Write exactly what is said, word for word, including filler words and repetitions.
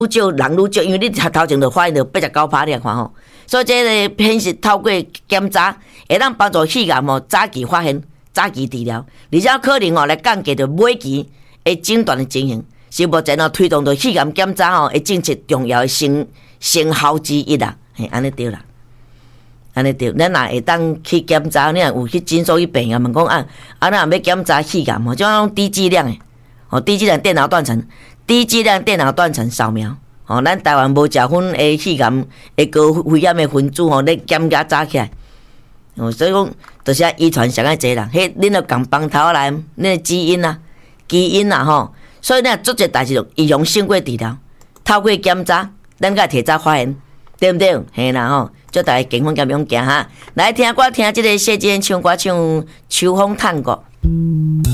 愈少人愈少，因为你头前就发现到八十九趴了，看吼。所以这个显示透过检查，会当帮助肺癌吼早期发现、早期治疗，而且可能吼来降低着尾期的诊断的情形，是目前吼推动着肺癌检查吼的政策重要的成成效之一啦。嘿，安尼对啦。安尼对，咱若会当去检查，你若有去诊所去病啊，问讲啊，啊，咱若要检查肺癌吼，即种低剂量诶，哦，低剂量电脑断层，低剂量电脑断层扫描，哦，咱台湾无食薰诶肺癌诶高危险诶分子吼，咧检查早起来，哦，所以讲，就是啊，遗传上爱济人，迄恁着共帮头来，恁基因啊，基因啊吼，所以咱做这代志就预防胜过治疗，透过检查，咱甲提早发现。对不对？嘿啦吼，祝大家健康健康行哈！来听歌，听这个谢金燕唱歌唱《秋风探戈》。